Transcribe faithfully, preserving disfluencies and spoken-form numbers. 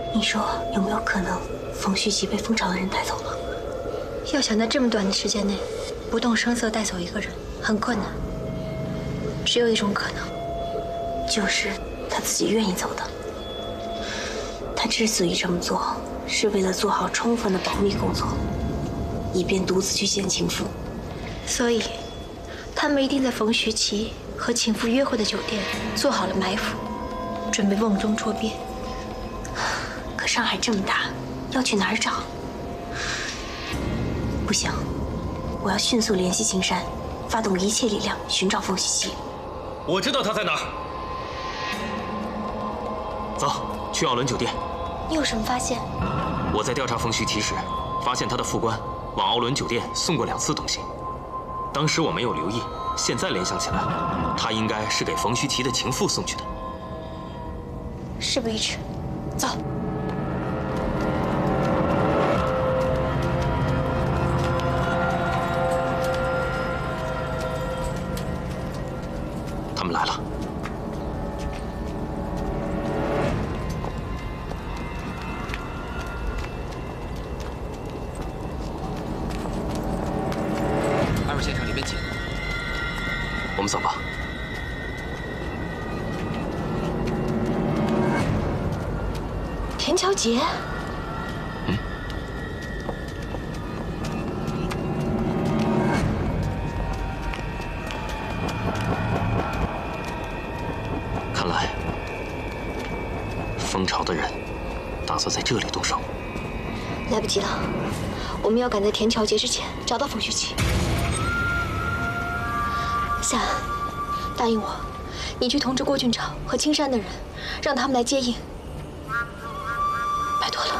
你说有没有可能冯旭琪被蜂巢的人带走了？ 要想在这么短的时间内不动声色带走一个人，很困难。只有一种可能， 就是他自己愿意走的。他之所以这么做，是为了做好充分的保密工作，以便独自去见情妇。 所以，他们一定在冯徐琪和情妇约会的酒店做好了埋伏，准备瓮中捉鳖。 可上海这么大，要去哪儿找？不行，我要迅速联系青山，发动一切力量寻找冯徐琪。 我知道他在哪儿。走，去奥伦酒店。 你有什么发现？ 我在调查冯徐琪时，发现他的副官往奥伦酒店送过两次东西。当时我没有留意，现在联想起来，他应该是给冯徐琪的情妇送去的。 事不宜迟，走。 他们来了。 二位先生，里面请。 我们走吧。 田乔杰。 嗯。看来，蜂巢的人打算在这里动手。 来不及了，我们要赶在田乔杰之前找到冯徐琪。夏安，答应我，你去通知郭俊超和青山的人，让他们来接应。拜托了。